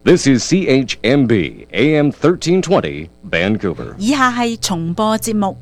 This is CHMB AM 1320 Vancouver。 以下係重播節目。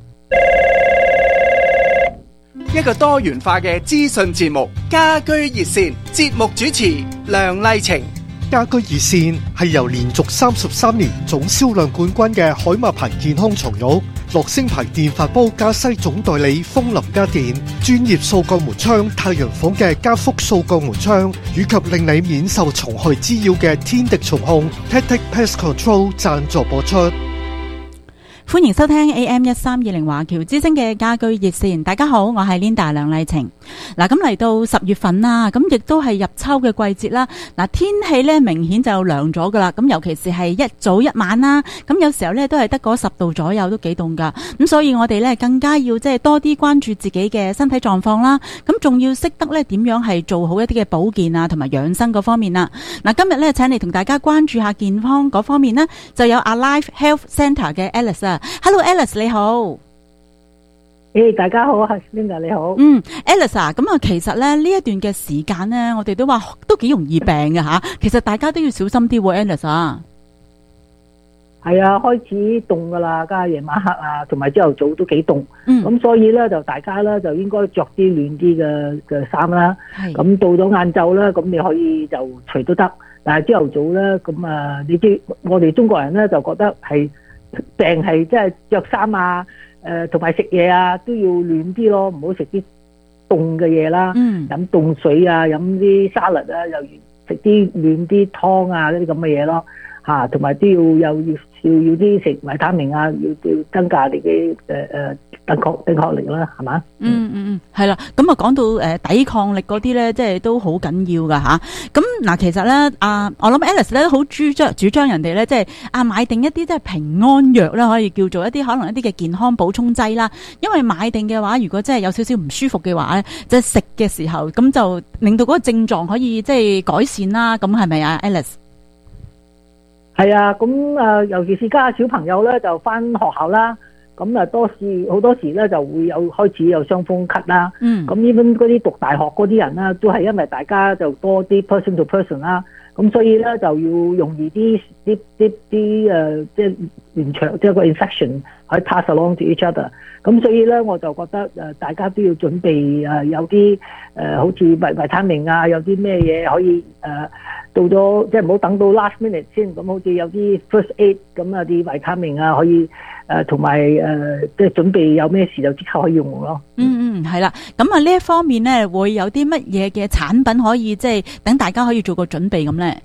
一個多元化嘅資訊節目，家居熱線，節目主持梁麗晴。 家居熱線係由連續33年總銷量冠軍嘅海馬牌健康床褥、樂聲牌電飯煲加西總代理風林家電、專業掃鋼門窗太陽房嘅加福掃鋼門窗，以及令你免受蟲害滋擾嘅天敵蟲控 Tactic Pest Control 贊助播出。 歡迎收聽 AM1320 華僑之聲嘅家居熱線。大家好，我係 Linda 梁麗晴。嗱，咁嚟到10月份啦，咁亦都係入秋嘅季節啦。嗱，天氣咧明顯就涼咗噶啦。咁尤其是係一早一晚啦，咁有時候咧都係得嗰10度左右，都幾凍噶。咁所以我哋咧更加要即係多啲關注自己嘅身體狀況啦。咁仲要識得咧點樣係做好一啲嘅保健啊，同埋養生嗰方面啦。嗱，今日咧請嚟同大家關注下健康嗰方面呢，就有 Alive Health Centre 嘅 Alice 啊。Hello Alice 你好。 大家好，係 Linda 你好。 Alice 啊，咁啊，其實咧呢一段嘅時間咧，我哋都話都幾容易病嘅吓。其實大家都要小心啲喎 ，Alice 啊。 係啊，開始凍噶啦，加夜晚黑啊，同埋朝頭早都幾凍。咁所以咧就大家咧就應該着啲暖啲嘅衫啦。咁到咗晏晝咧，咁你可以就除都得。但係朝頭早咧，咁啊，你知我哋中國人咧就覺得係病係即係着衫啊。同埋食嘢啊都要暖啲咯，唔好食啲凍嘅嘢啦。飲凍水啊，飲啲沙律啊，又食啲暖啲湯啊，呢啲咁嘅嘢咯。同埋都要啲食維他命啊，要增加你嘅抵抗力啦，係嘛？ 係啦。咁啊，講到抵抗力嗰啲咧，即係都好緊要噶吓。咁嗱，其實咧我諗 Alice 咧好主張人哋咧，即係買定一啲即係平安藥啦，可以叫做一啲可能一啲嘅健康補充劑啦。因為買定嘅話，如果真係有少少唔舒服嘅話咧，即係食嘅時候，咁就令到嗰個症狀可以即係改善啦。咁係咪啊 ，Alice？ 係啊，咁尤其是家下小朋友咧就翻學校啦，咁好多時咧就會開始有傷風咳啦。咁呢邊嗰啲讀大學嗰啲人啦，都係因為大家就多啲 person to person 啦，咁所以咧就要容易啲即係連長即係個 infection 可以 pass along to each other。咁所以咧我就覺得大家都要準備有啲好似維他命啊，有啲咩嘢可以到咗即係唔好等到 last minute 先，咁好似有啲 first aid 咁啊，啲維他命啊可以同埋即係準備有咩事就即刻可以用咯。 係啦。咁啊呢一方面咧會有啲乜嘢嘅產品可以即係等大家可以做個準備咁咧？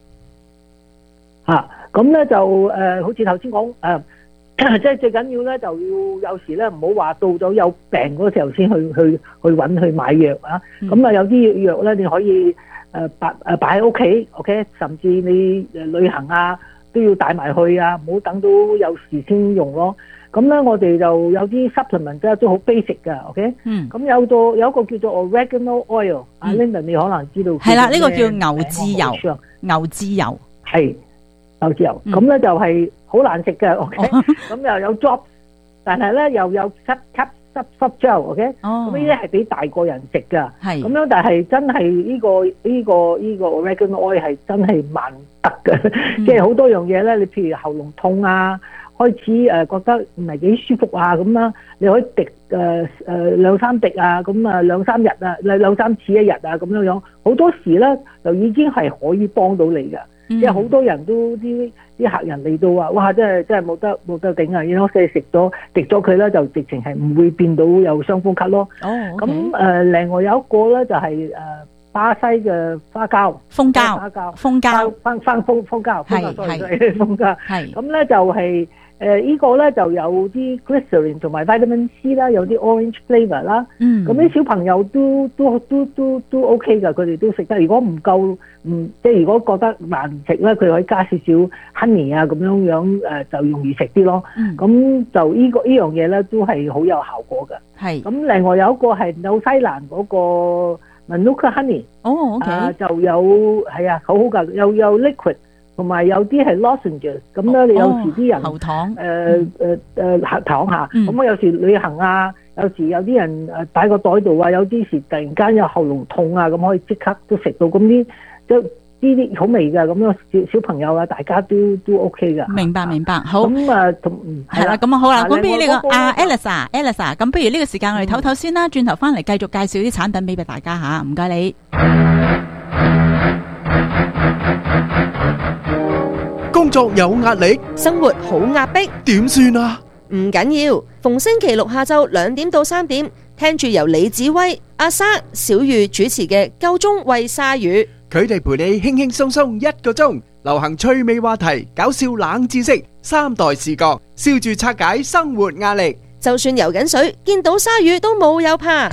咁咧就好似頭先講即係最緊要咧就要有時咧唔好話到咗有病嗰時候先去買藥啊。咁啊有啲藥咧你可以擺喺屋企 ，OK， 甚至你旅行啊都要帶埋去啊，唔好等到有時先用咯。咁咧我哋就有啲 supplement 都好 basic 噶 ，OK。咁有一個叫做 oregano oil，Linda 你可能知道。係啦， 呢個叫牛至油。牛至油係牛至油。咁咧就係好難食嘅 ，OK。咁又有 drop， 但係咧又有濕 gel，OK， 咁呢啲係俾大個人食噶，咁樣但係真係呢個 oregano oil 係真係萬得嘅，即係好多樣嘢咧，你譬如喉嚨痛啊，開始覺得唔係幾舒服啊咁啦，你可以滴2-3滴啊，咁啊2-3日啊，2-3次一日啊咁樣，好多時咧就已經係可以幫到你嘅。即係好多人都啲客人嚟到話，哇！真係冇得頂啊！然後食咗滴咗佢咧，就直情係唔會變到有傷風咳咯。咁另外有一個咧就係巴西嘅花膠、蜂膠，蜂膠，咁咧就係呢個咧就有啲 glycerin 同埋 vitamin C 啦，有啲 orange flavor 啦。咁啲小朋友都 OK 㗎，佢哋都食得。如果唔夠，即係如果覺得難食咧，佢可以加少少 honey 啊，咁樣就容易食啲咯。咁就呢樣嘢咧都係好有效果㗎。咁另外有一個係紐西蘭嗰個 Manuka honey， 就有好好㗎，有 liquid。同埋有啲係 lozenges， 咁咧你有時啲人喉糖， 糖下，咁我有時旅行啊，有時有啲人擺個袋度啊，有啲時突然間有喉嚨痛啊，咁可以即刻都食到，咁啲啲好味㗎，咁樣小朋友啊，大家都 OK 㗎。 明白，好。 咁啊， 係啦，咁好啦，咁不如呢個Alice，咁不如呢個時間我哋唞唞先啦，轉頭翻嚟繼續介紹啲產品俾大家吓，唔該你。 工作有壓力， 生活好壓迫， 點算啊？ 唔緊要，逢星期六下晝2點到3點，聽住由李子威、阿莎、小玉主持嘅夠鐘為鯊魚， 佢哋陪你輕輕鬆鬆1個鐘，流行趣味話題、搞笑冷知識、3代視角，笑住拆解生活壓力。 就算游緊水，見到鯊魚都冇有怕。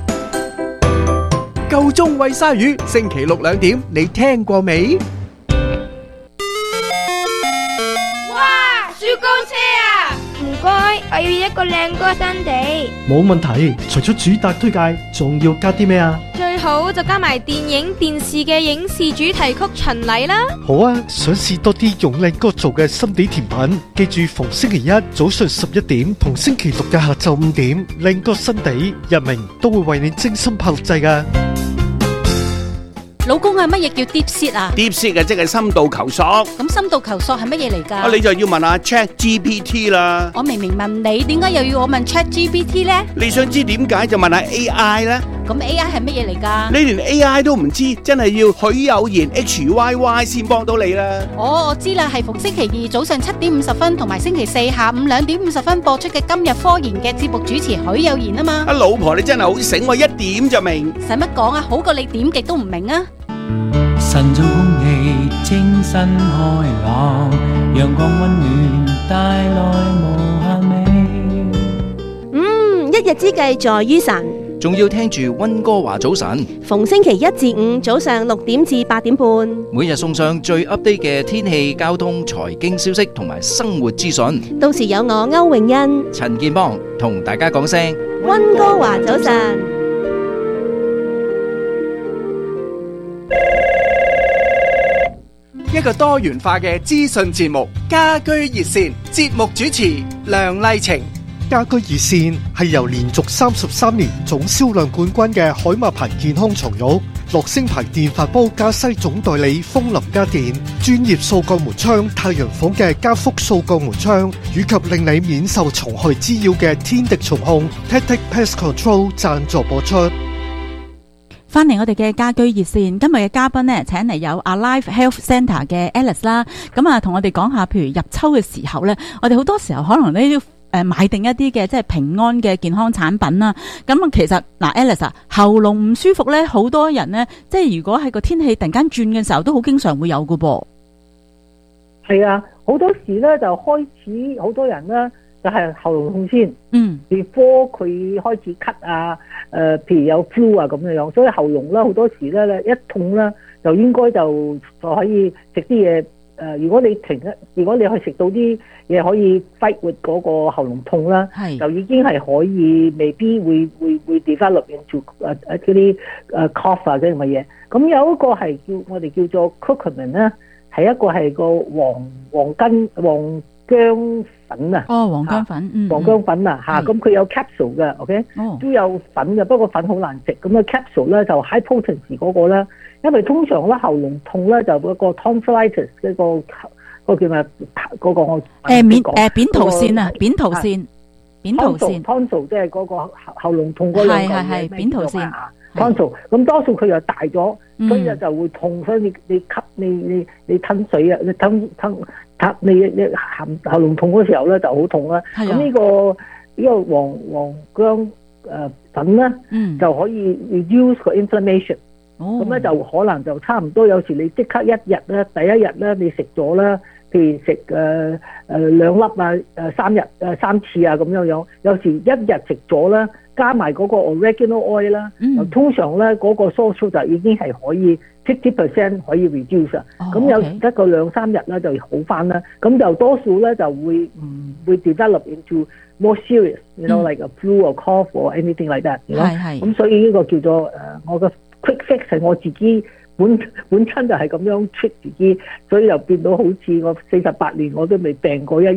夠鐘喂鯊魚，星期六2點，你聽過未？ 哇！雪糕車啊！唔該，我要一個靚哥新地。 冇問題，除咗主打推介，仲要加啲咩啊？ 最好就加埋電影、電視嘅影視主題曲巡禮啦。 好啊，想試多啲用靚哥做嘅心地甜品，記住逢星期一早上11點同星期六嘅下晝5點，靚哥新地日明都會為你精心拍錄製㗎。 老公啊，乜嘢叫 deep seat 啊 ？deep seat 嘅即係深度求索。 咁深度求索係乜嘢嚟㗎？ 你就要問下 ChatGPT 啦。 我明明問你，點解又要我問 ChatGPT 咧？ 你想知點解就問下 AI 啦。 咁 AI 係乜嘢嚟㗎？ 你連 AI 都唔知，真係要許有言 HYY 先幫到你啦。 我知啦，係逢星期二早上7點50分同埋星期四下午2點50分播出嘅今日科研嘅節目主持許有言啊嘛。 老婆你真係好醒喎，一點就明。 使乜講啊？好過你點極都唔明啊！ 晨早空氣清新開朗，陽光溫暖帶來無限美。 一日之計在於晨， 仲要聽住溫哥華早晨， 逢星期1至5早上6點至8點半， 每日送上最 update 嘅天氣、交通、財經消息同埋生活資訊。 到時有我歐永欣、 陳建邦同大家講聲溫哥華早晨。 一個多元化嘅資訊節目，家居熱線，節目主持梁麗晴。 家居熱線係由連續33年總銷量冠軍嘅海馬牌健康床褥、樂聲牌電飯煲加西總代理風林家電、專業掃鋼門窗太陽房嘅加福掃鋼門窗，以及令你免受蟲害滋擾嘅天敵蟲控 Tactic Pest Control 贊助播出。 翻嚟我哋嘅家居熱線，今日嘅嘉賓呢，請嚟有 Alive Health Centre 嘅 Alice 啦，咁啊同我哋講下，譬如入秋嘅時候呢，我哋好多時候可能呢都買定一啲嘅即係平安嘅健康產品啦。咁啊其實嗱 Alice 啊，喉嚨唔舒服呢，好多人呢，即係如果係個天氣突然間轉嘅時候，都好經常會有㗎噃。 係啊，好多時呢就開始好多人呢就係喉嚨痛先，before 佢開始咳啊，譬如有 flu 啊咁樣，所以喉嚨啦好多時咧一痛啦，就應該就可以食啲嘢。如果你去食到啲嘢可以 fight with 嗰個喉嚨痛啦，就已經係可以，未必會 develop into 嗰啲cough 啊嗰啲咁嘅嘢。咁有一個係我哋叫做 curcumin 啦，係一個係個黃薑粉啊， 黃薑粉， 黃薑粉啊，咁佢有 capsule 嘅 ，OK，都有粉嘅，不過粉好難食。咁啊 capsule 咧就 high potency 嗰個啦，因為通常咧喉嚨痛咧就嗰個 tonsillitis 嗰個叫咩嗰個我扁桃腺啊，扁桃腺 tonsil 即係嗰個喉嚨痛嗰兩個係扁桃腺 tonsil， 咁多數佢又大咗，所以就會痛，所以你吸你吞水啊，你吞你喉嚨痛嗰時候咧就好痛啦。咁呢個黃薑粉咧，就可以 reduce 個 inflammation。咁咧就可能就差唔多，有時你即刻一日咧，第一日咧你食咗啦，譬如食2粒啊，3次啊咁樣，有時一日食咗啦，加埋嗰個 oregano oil 啦，通常咧嗰個 sore throat 就已經係可以 50% 可以 reduce 啊。咁有時得個2-3日咧就好翻啦。咁就多數咧就會唔會 develop into more serious，you know like a flu or cough or anything like that。咁所以呢個叫做我嘅 quick fix 係我自己本身就係咁樣 treat 自己，所以又變到好似我48年我都未病過一日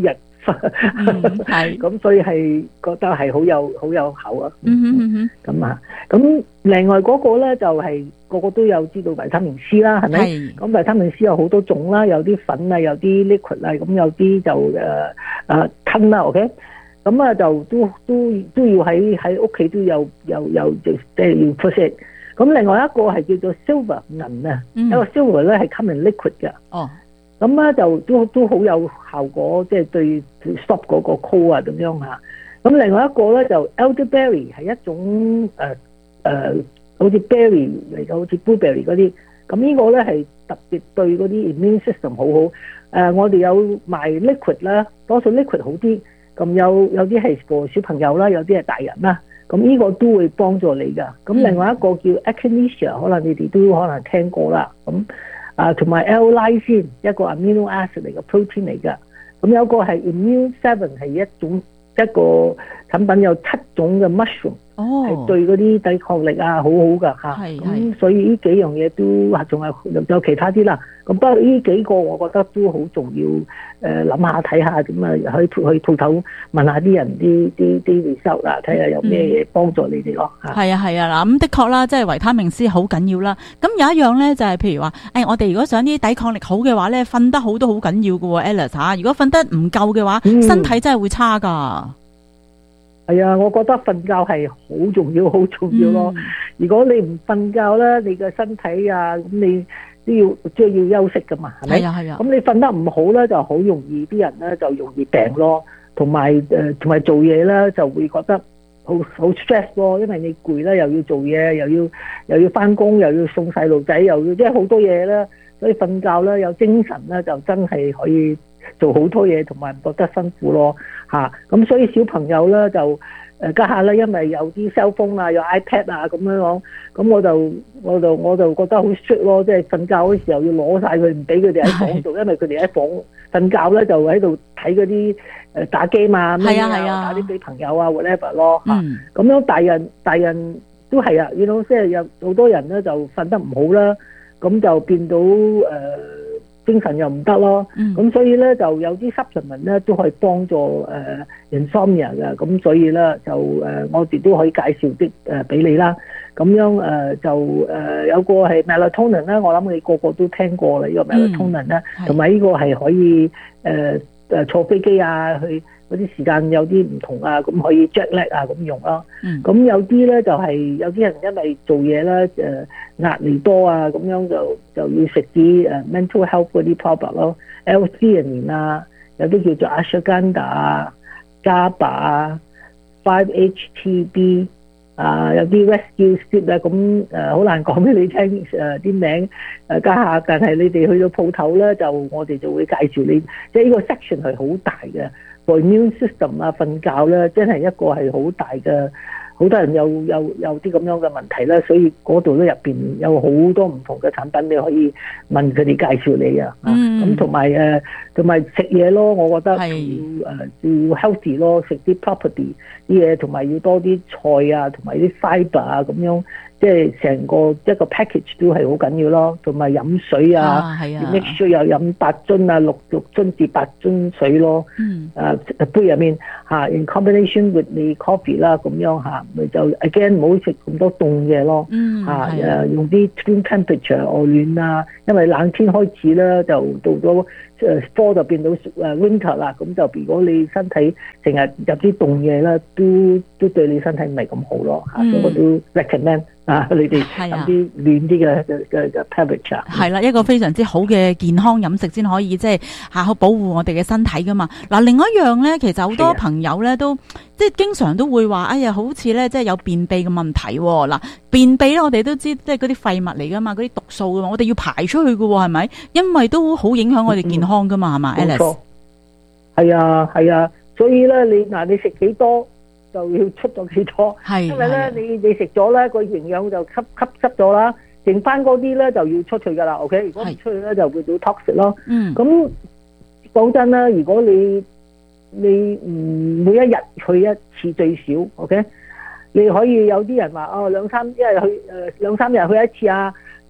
係咁，所以係覺得係好有效啊。咁啊，咁另外嗰個咧就係個個都有知道維他命 C 啦，係咪？咁維他命 C 有好多種啦，有啲粉啊，有啲 liquid 啊，咁有啲就吞啦 ，OK。咁啊就都要喺屋企都有即係要 push it。咁另外一個係叫做 silver 銀啊，一個 silver 咧係 come in liquid 嘅。咁咧就都好有效果，即係對 stop 嗰個 cold 啊咁樣嚇。咁另外一個咧就 elderberry 係一種好似 berry 嚟嘅，好似 blueberry 嗰啲。咁呢個咧係特別對嗰啲 immune system 好好。我哋有賣 liquid 啦，多數 liquid 好啲。咁有啲係 for 小朋友啦，有啲係大人啦。咁呢個都會幫助你㗎。咁另外一個叫 echinacea， 可能你哋都可能聽過啦。咁同埋 L-lysine 一個 amino acid 嚟嘅 protein 嚟㗎。咁有個係 immune 7係一個產品，有7種嘅 mushroom，係對嗰啲抵抗力啊好好㗎嚇。咁所以呢幾樣嘢都仲有其他啲啦。咁不過呢幾個我覺得都好重要，諗下睇下咁啊，去鋪頭問下啲人啲 result 啦，睇下有咩嘢幫助你哋咯嚇。 係啊嗱，咁的確啦，即係維他命 C 好緊要啦。咁有一樣咧就係譬如話，我哋如果想啲抵抗力好嘅話咧，瞓得好都好緊要㗎喎 Alice 嚇。如果瞓得唔夠嘅話，身體真係會差㗎。 係啊，我覺得瞓覺係好重要咯。如果你唔瞓覺咧，你嘅身體啊，咁你都要休息噶嘛，係咪？係啊。咁你瞓得唔好咧，就好容易啲人咧就容易病咯，同埋做嘢咧就會覺得好 stress 咯，因為你攰啦，又要做嘢，又要翻工，又要送細路仔，又要即係好多嘢啦。所以瞓覺咧有精神咧，就真係可以做好多嘢，同埋唔覺得辛苦咯嚇。咁所以小朋友咧就家下咧，因為有啲 cell phone 啊，有 iPad 啊咁樣講，咁我就覺得好 strict 咯，即係瞓覺嗰時候要攞晒佢，唔俾佢哋喺房度，因為佢哋喺房瞓覺咧就喺度睇嗰啲打機嘛，咩打啲俾朋友啊 whatever 咯嚇。咁樣大人都係啊，即係有好多人咧就瞓得唔好啦，咁就變到精神又唔得咯，咁所以咧就有啲 supplement 咧都可以幫助insomnia 嘅，咁所以咧就我哋都可以介紹啲俾你啦。咁樣就有個係 melatonin 咧，我諗你個個都聽過啦，呢個 melatonin 咧，同埋呢個係可以坐飛機啊，去嗰啲時間有啲唔同啊，咁可以 jet lag 啊咁用咯。咁有啲咧就係有啲人因為做嘢咧壓力多啊，咁樣就要食啲mental health 嗰啲 product 咯 ，L-theanine 啊，有啲叫做 ashwagandha 啊、GABA 啊、5-HTB 啊，有啲 rescue sleep 啊，咁好難講俾你聽啲名家下，但係你哋去到鋪頭咧，我哋就會介紹你，即係呢個 section 係好大嘅 for immune system 啊，瞓覺咧真係一個係好大嘅。好多人有啲咁樣嘅問題啦，所以嗰度咧入邊有好多唔同嘅產品，你可以問佢哋介紹你啊。咁同埋食嘢咯，我覺得要 healthy 咯，食啲 property 啲嘢，同埋要多啲菜啊，同埋啲 fibre 啊咁樣，即係成個一個 package 都係好緊要咯。同埋飲水啊，要 make sure 有飲8樽啊，6樽至8樽水咯。杯入面in combination with the coffee 啦，咁樣咪就 again 唔好食咁多凍嘢咯。用啲 room temperature 外暖啊，因為冷天開始咧就到咗fall 就變到winter 啦，咁就如果你身體成日入啲凍嘢咧，都對你身體唔係咁好咯。所以我都 recommend 你哋飲啲暖啲嘅 temperature。 係啦，一個非常之好嘅健康飲食先可以即係好保護我哋嘅身體噶嘛。嗱，另外一樣咧，其實好多朋友咧都即係經常都會話，哎呀，好似咧即係有便秘嘅問題。嗱，便秘咧我哋都知即係嗰啲廢物嚟噶嘛，嗰啲毒素噶嘛，我哋要排出去噶喎，係咪？因為都好影響我哋健康噶嘛，係嘛，Alice？ 係啊，所以咧你食幾多就要出咗幾多，因為咧你食咗咧個營養就吸濕咗啦，剩翻嗰啲咧就要出去噶啦 ，OK？ 如果唔出去咧就會到 toxic 咯。咁講真啦，如果你每一日去一次最少 ，OK？ 你可以有啲人話2-3日去一次啊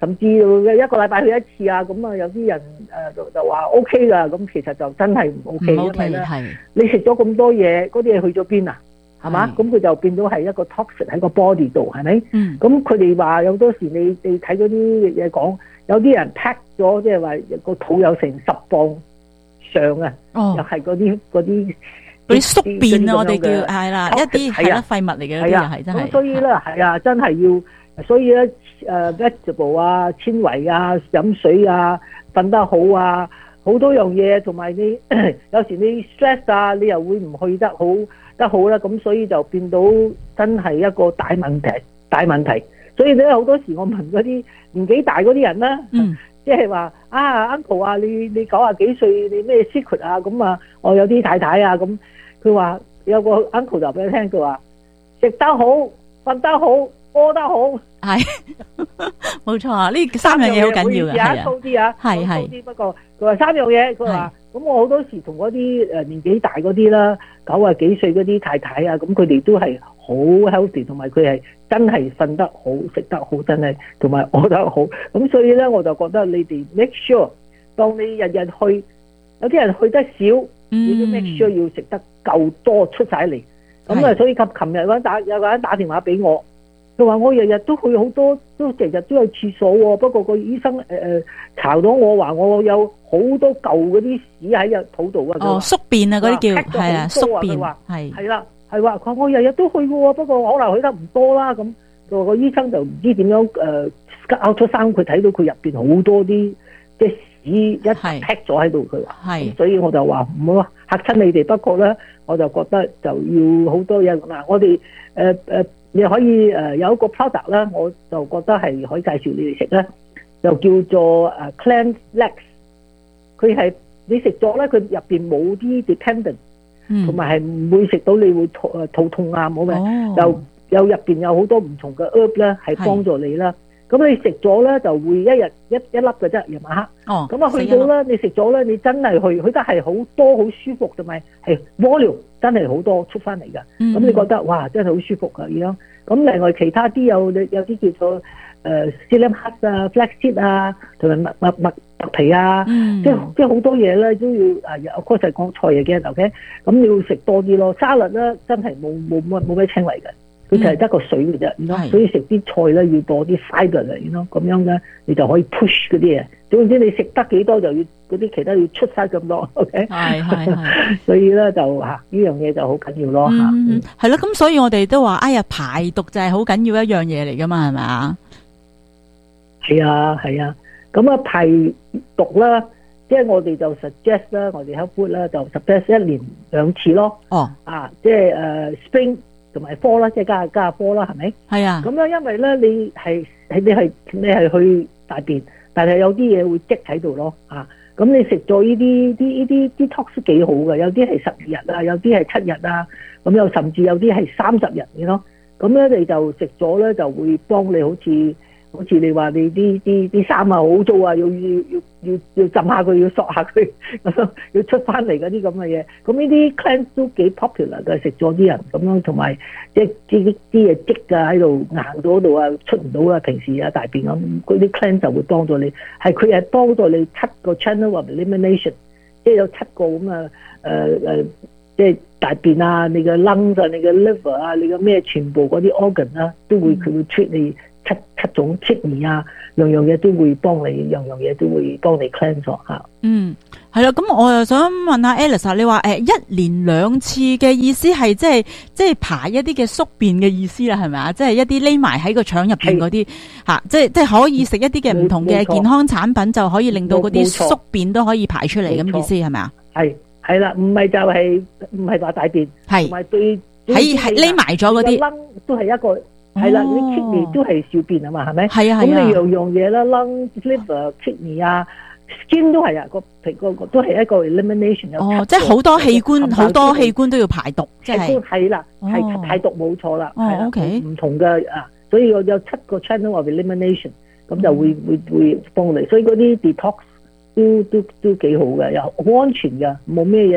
甚至一個禮拜去一次啊，咁啊有啲人就話 OK 噶，咁其實就真係唔 OK， 因為咧你食咗咁多嘢，嗰啲嘢去咗邊啊？係嘛？咁佢就變到係一個 toxic 喺個 body 度，係咪？咁佢哋話有多時你睇嗰啲嘢講，有啲人 pack 咗，即係話個肚有成10磅上啊，又係嗰啲宿便啊，我哋叫係啦，一啲係啦廢物嚟嘅，係啊，係真係。咁所以咧係啊，真係要，所以咧vegetable 啊、纖維啊、飲水啊、瞓得好啊，好多樣嘢，同埋你有時你 stress 啊，你又會唔去得好啦，咁所以就變到真係一個大問題。所以咧好多時我問嗰啲年紀大嗰啲人啦，即係話uncle 啊，你90幾歲，你咩 secret 啊？咁啊，我有啲太太啊，咁佢話有個 uncle 就俾佢聽，佢話食得好、瞓得好、屙得好，係冇錯啊！呢3樣嘢好緊要嘅，係啊，粗啲啊，係。不過佢話3樣嘢，佢話咁我好多時同嗰啲年紀大嗰啲啦，90幾歲嗰啲太太啊，咁佢哋都係好 healthy， 同埋佢係真係瞓得好、食得好，真係同埋屙得好。咁所以咧，我就覺得你哋 make sure， 當你日日去，有啲人去得少，你都 make sure 要食得夠多出晒嚟。咁啊，所以及琴日有個人打電話俾我。佢話我日日都去好多，都日日都有廁所喎。不過個醫生查到我話我有好多舊嗰啲屎喺個肚度啊。宿便啊，嗰啲叫係啊，宿便係啦，係話佢話我日日都去嘅喎，不過可能去得唔多啦。咁個醫生就唔知點樣拗出生，佢睇到佢入邊好多啲即係屎一劈咗喺度。佢話係，所以我就話唔好嚇親你哋。不過咧，我就覺得就要好多嘢嗱，我哋你可以有一個 product 啦，我就覺得係可以介紹你哋食咧，就叫做Cleanse Legs。佢係你食咗咧，佢入邊冇啲 dependent，同埋係唔會食到你會肚痛啊，冇嘅。又入邊有好多唔同嘅 herb 咧，係幫助你啦。咁你食咗咧，就會一日一粒嘅啫，夜晚黑。咁啊去到咧，你食咗咧，你真係去得係好多好舒服，同埋係 volume 真係好多出翻嚟㗎。咁你覺得哇，真係好舒服㗎咁樣。咁另外其他啲有啲叫做psyllium husk 啊、flaxseed 啊，同埋麥皮啊，即係好多嘢咧都要of course係講菜嘢嘅 OK。咁你要食多啲咯。沙律咧真係冇咩纖維嘅。佢就係得個水嘅啫，所以食啲菜咧要多啲 fibre 嚟，咁樣咧你就可以 push 嗰啲嘢。總之你食得幾多就要嗰啲其他要出晒咁多 ，OK？ 係，所以咧就呢樣嘢就好緊要咯嚇。係咯，咁所以我哋都話，哎呀排毒就係好緊要一樣嘢嚟噶嘛，係咪啊？係啊係啊，咁啊排毒啦，即係我哋就 suggest 啦，我哋 health food 啦就 suggest 1年2次咯。哦，即係spring。同埋科啦，即係加科啦，係咪？係啊。咁樣因為咧，你係去大便，但係有啲嘢會積喺度咯。咁你食咗呢啲 detox 幾好嘅，有啲係12日啊，有啲係7日啊，咁又甚至有啲係30日嘅咯。咁咧你就食咗咧，就會幫你好似你話你啲衫啊好污糟啊，要浸下佢，要索下佢，要出翻嚟嗰啲咁嘅嘢。咁呢啲 cleanse 都幾 popular 嘅，食咗啲人咁樣，同埋即係啲嘢積啊喺度硬咗嗰度啊，出唔到啊，平時啊大便咁，嗰啲 cleanse 就會幫助你。佢係幫助你7個 channel of elimination， 即係有7個咁啊即係大便啊，你嘅 lungs 啊，你嘅 liver 啊，你嘅咩全部嗰啲 organ 啊，都會佢會 treat你。七種 kidney 啊，樣嘢都會幫你，樣嘢都會幫你 cleanse 嚇。係啦，咁我又想問下 Alice， 你話1年2次嘅意思係即係排一啲嘅宿便嘅意思啦，係咪啊？即係一啲匿埋喺個腸入邊嗰啲嚇，即係可以食一啲嘅唔同嘅健康產品，就可以令到嗰啲宿便都可以排出嚟咁意思係咪啊？係啦，唔係就係唔係話大便，同埋對喺匿埋咗嗰啲都係一個。係啦，你 kidney 都係小便啊嘛，係咪？係啊係啊。咁你樣嘢啦 lung liver kidney 啊 skin 都係啊，個都係一個 elimination。即係好多器官都要排毒，即係係啦，係排毒冇錯啦。OK，唔同嘅所以有7個 channel of elimination， 咁就會幫你。所以嗰啲 detox 都幾好嘅，又好安全嘅，冇咩嘢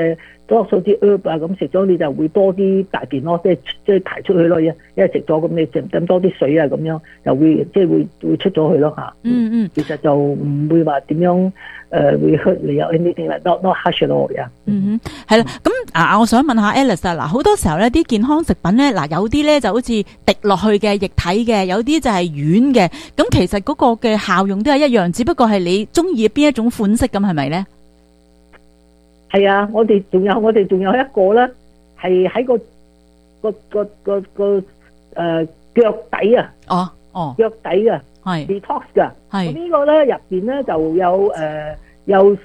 多數啲 herb 啊，咁食咗你就會多啲大便咯，即係排出去咯，因為食咗咁你飲多啲水啊，咁樣就會即係會出咗去咯嚇。其實就唔會話點樣會 hurt 你有 anything like not harsh at all 呀。 係啦，咁我想問下 Alice 啊，嗱好多時候咧啲健康食品咧，嗱有啲咧就好似滴落去嘅液體嘅，有啲就係軟嘅，咁其實嗰個嘅效用都係一樣，只不過係你中意邊一種款式咁係咪咧？ 係啊，我哋仲有一個咧，係喺個腳底啊，腳底啊，係 detox 噶，係呢個咧入邊咧就有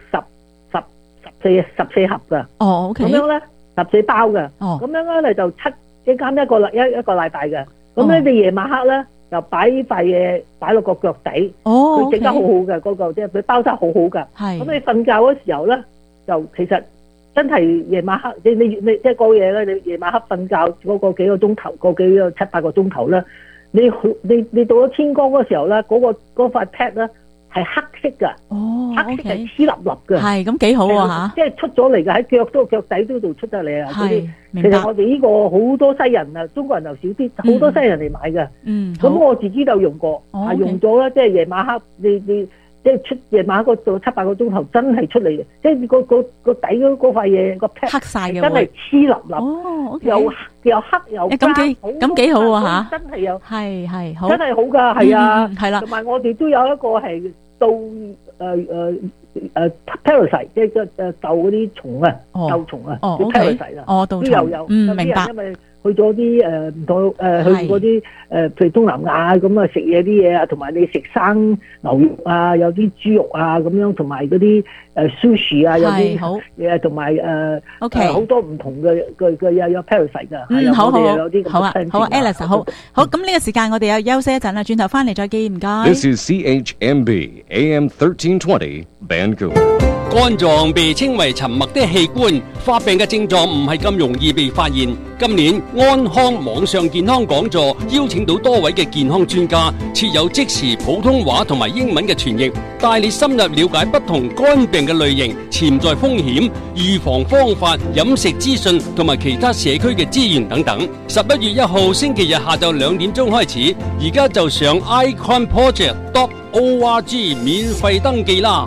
14盒噶，OK，咁樣咧14包嘅，咁樣咧就一間一個禮拜嘅，咁咧你夜晚黑咧就擺塊嘢擺落個腳底，佢整得好好嘅嗰個，即係佢包得好好噶，咁你瞓覺嗰時候咧。就其實真係夜晚黑，你即係過夜咧，你夜晚黑瞓覺嗰個幾個鐘頭，個幾個7-8個鐘頭咧，你到咗天光嗰時候咧，嗰塊 pad 咧係黑色噶，黑色係黐粒粒嘅，係咁幾好啊嚇！即係出咗嚟嘅喺腳底嗰度出得嚟啊！係，其實我哋呢個好多西人啊，中國人就少啲，好多西人嚟買嘅。咁我自己就用過，用咗啦，即係夜晚黑你。即係出夜晚嗰度7-8個鐘頭真係出嚟嘅，即係個底嗰塊嘢個 pad 黑晒嘅，真係黐粒粒，又黑又咁幾好啊嚇！真係有係好，真係好㗎，係啊，係啦。同埋我哋都有一個係到parasite， 即係鬥嗰啲蟲啊，鬥蟲啊，叫 parasite 啦，都有明白。因為去咗啲唔同去嗰啲譬如東南亞咁啊，食嘢啲嘢啊，同埋你食生牛肉啊，有啲豬肉啊咁樣，同埋嗰啲sushi 啊，有啲嘢同埋好多唔同嘅有 parasite 㗎。好啊 Alice 好，咁呢個時間我哋又休息一陣啦，轉頭翻嚟再見，唔該。 This is CHMB AM 1320 Vancouver。 肝臟被稱為沉默的器官，發病嘅症狀唔係咁容易被發現。今年安康網上健康講座邀請到多位嘅健康專家，設有即時普通話同埋英文嘅傳譯，帶你深入了解不同肝病嘅類型、潛在風險、預防方法、飲食資訊同埋其他社區嘅資源等等。11月1號星期日下晝2點鐘開始，而家就上 iconproject.org 免費登記啦。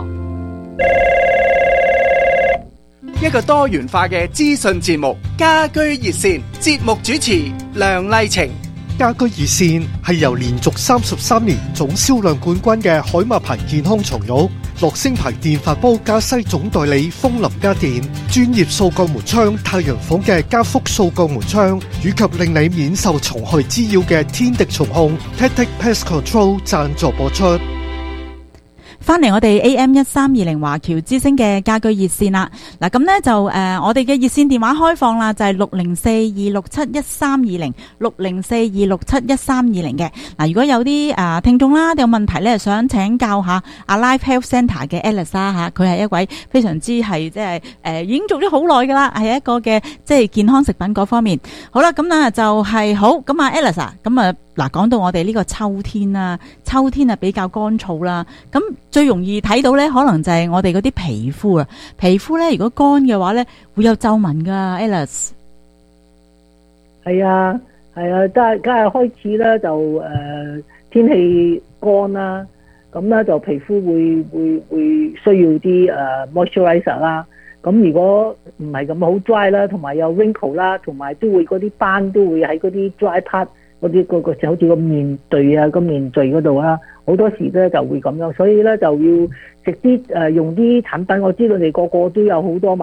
一個多元化嘅資訊節目，家居熱線，節目主持梁麗晴。 家居熱線係由連續33年總銷量冠軍嘅海馬牌健康床褥、樂聲牌電飯煲加西總代理風林家電、專業掃鋼門窗太陽房嘅加福掃鋼門窗，以及令你免受蟲害滋擾嘅天敵蟲控 Tactic Pest Control 贊助播出。 翻嚟我哋 AM1320 華僑之聲嘅家居熱線啦，嗱咁呢就我哋嘅熱線電話開放啦，就係60426713206 604267132嘅。嗱，如果有啲聽眾啦，有問題咧，想請教下Alive Health Centre 嘅 Alice 啦嚇，佢係一位非常之係即係已經做咗好耐噶啦，係一個嘅即係健康食品嗰方面。好啦，咁啊就係好咁啊 Alice 啊，咁啊嗱講到我哋呢個秋天啦，秋天啊比較乾燥啦，咁最容易睇到咧，可能就係我哋嗰啲皮膚啊。皮膚咧，如果乾嘅話咧，會有皺紋噶。Alice， 係啊，係啊，梗係開始咧就天氣乾啦，咁咧就皮膚會需要啲moisturizer 啦。咁如果唔係咁好 dry 啦，同埋有 wrinkle 啦，同埋都會嗰啲斑都會喺嗰啲 dry part 嗰啲個就好似個面碓啊，個面碓嗰度啦。好多時咧就會咁樣，所以咧就要食啲用啲產品。我知道你個個都有好多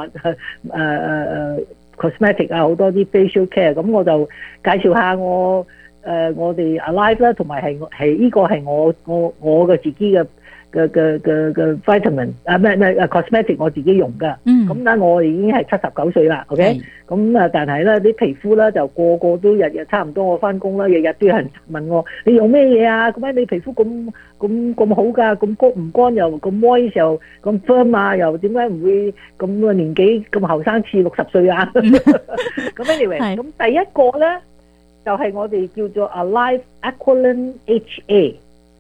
cosmetic 啊，好多啲 facial care。咁我就介紹下我哋 Alive 啦，同埋係呢個係我嘅自己嘅 vitamin 咩 cosmetic 我自己用噶。咁咧我已經係79歲啦 ，OK。咁但係咧啲皮膚咧就個個都日日差唔多，我翻工啦，日日都有人問我你用咩嘢啊？咁解你皮膚咁好噶？咁乾唔乾又咁 moist 又咁 firm 啊？又點解唔會咁嘅年紀咁後生似60歲啊？咁 anyway， 咁第一個咧就係我哋叫做 Alive Aqualan HA。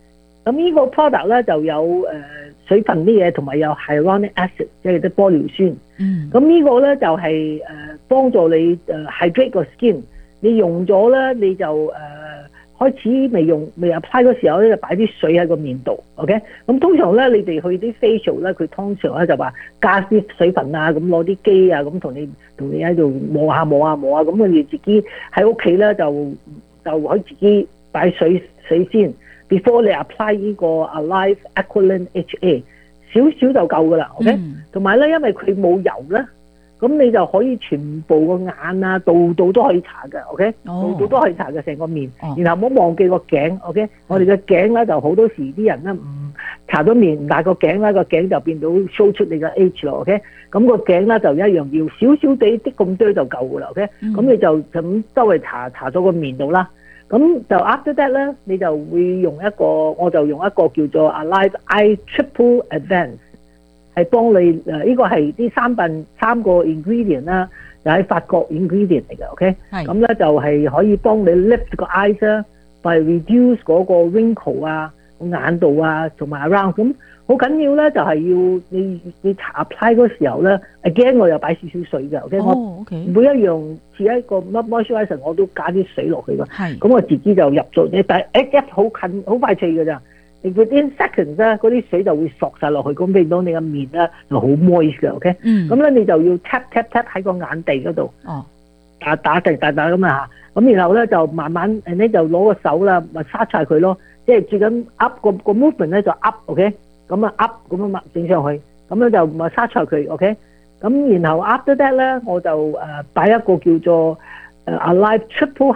咁呢個 product 咧就有水分啲嘢，同埋有 hyaluronic acid， 即係啲玻尿酸。咁呢個咧就係幫助你hydrate 個 skin。你用咗咧，你就開始未 apply 嗰時候咧，就擺啲水喺個面度 ，OK？ 咁通常咧，你哋去啲 facial 咧，佢通常咧就話加啲水分啊，咁攞啲機啊，咁同你喺度磨下，咁你自己喺屋企咧就可以自己擺水先 ，before 你 apply 呢個 Alive Aqualine HA， 少少就夠噶啦 ，OK？同埋咧，因為佢冇油咧。咁你就可以全部個眼啊，度都可以搽嘅 ，OK？ 度都可以搽嘅成個面，然後唔好忘記個頸 ，OK？ 我哋嘅頸咧就好多時啲人咧唔搽咗面，但係個頸咧個頸就變到 show 出你嘅 age 咯 ，OK？ 咁個頸咧就一樣要少少地啲咁多就夠噶啦 ，OK？ 咁你就咁周圍搽咗個面度啦。咁就 after that 咧，你就會我就用一個叫做 Alive Eye Triple Advance。係幫你呢個係啲三個 ingredient 啦，就喺法國 ingredient 嚟嘅 ，OK？ 咁咧就係可以幫你 lift 個 eyes 啦 ，by reduce 嗰個 wrinkle 啊、眼度啊，同埋 around。咁好緊要咧，就係要你搽 apply 嗰時候咧 ，again 我又擺少少水嘅 ，OK？ 我每一樣似一個 moisturizer 我都加啲水落去嘅。咁我自己就入咗，但係好近好快脆嘅咋。within seconds 咧，嗰啲水就會索晒落去，咁變到你個面咧就好 moist 嘅 ，OK？ 咁咧你就要 tap 喺個眼地嗰度，打咁啊嚇，咁然後咧就慢慢你就攞個手啦，咪沙晒佢咯，即係最緊 up 個 movement 咧就 up，OK？ 咁啊 up 咁啊整上去，咁咧就咪沙晒佢 ，OK？ 咁然後 after that 咧，我就擺一個叫做Alive Triple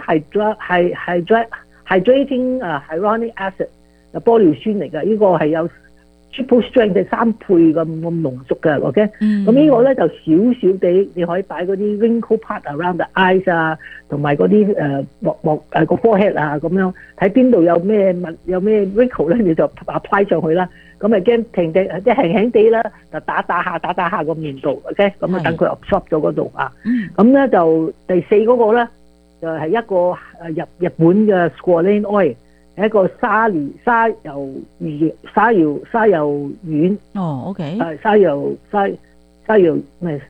Hydrating Hyaluronic Acid。玻尿酸嚟㗎，呢個係有 triple strength 嘅3倍咁濃縮嘅 ，OK？ 咁呢個咧就少少地，你可以擺嗰啲 wrinkle part around the eyes 啊，同埋嗰啲個 forehead 啊咁樣，睇邊度有咩 wrinkle 咧，你就 apply 上去啦。咁咪驚停地即係輕地啦，就打下個面度 ，OK？ 咁啊等佢 absorb 咗嗰度啊。咁咧就第4嗰個咧就係一個日本嘅 squalane oil。一個沙油丸 ，OK， 沙魚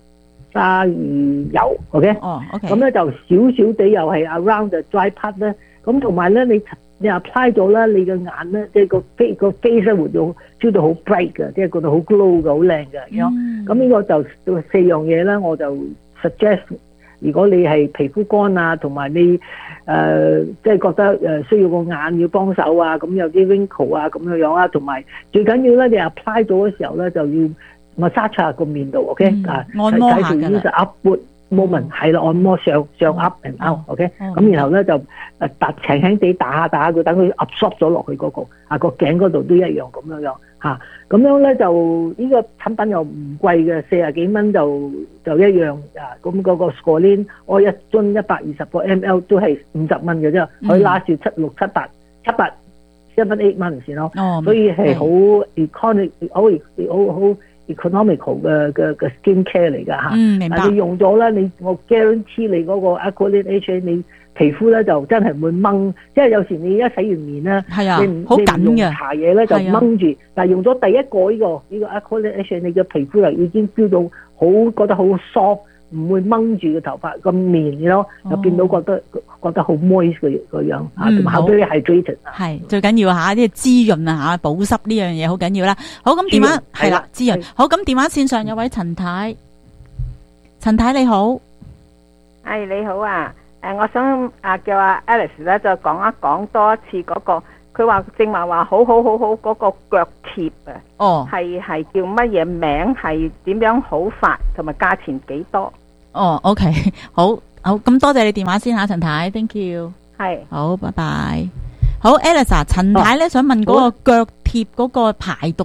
油 ，OK， 咁咧就少少地又係 around the dry part 咧，咁同埋咧你 apply 咗咧，你嘅眼咧即係個 face 咧會到 feel 到好 bright 嘅，即係覺得好 glow 嘅，好靚嘅，咁呢個就4樣嘢咧，我就 suggest。如果你係皮膚乾啊，同埋你即係覺得需要個眼要幫手啊，咁有啲 wrinkle 啊咁樣啊，同埋最緊要咧，你 apply 咗嘅時候咧，就要 massage 下個面度 ，OK？ 按摩下㗎啦。 就 upward movement 係啦，按摩上 up and out，OK？ 咁然後咧就輕輕地打下佢，等佢 absorb 咗落去嗰個頸嗰度都一樣咁樣嚇。咁樣咧就呢個產品又唔貴嘅，40幾蚊就一樣啊。咁嗰個 Squalane 我一樽120個 ml 都係50蚊嘅啫，可以拉住7、8、7、8蚊先咯。所以係好 economical 嘅 skin care 嚟㗎嚇。 明白。 你用咗咧，我 guarantee 你嗰個 Aqualine HA 你皮膚咧就真係唔會掹，即係有時你一洗完面咧，你唔用搽嘢咧就掹住，但係用咗第一個呢個 Aqualine HA， 你嘅皮膚就已經 feel 到覺得好 soft， 唔會掹住個頭髮個面咯，就變到覺得好 moist 個樣啊，同埋後邊係 hydrated。 係最緊要嚇，啲滋潤啊嚇，保濕呢樣嘢好緊要啦。好，咁電話係啦，滋潤。好，咁電話線上有位陳太你好， 係你好啊。我想叫阿 Alice 咧，就講一講多一次嗰個，佢話正話好嗰個腳貼啊，係叫乜嘢名，係點樣好法，同埋價錢幾多 ？OK， 好，咁多謝你電話先嚇，陳太 ，thank you， 係， 好，拜拜。好 ，Alice 陳太咧想問嗰個腳貼嗰個排毒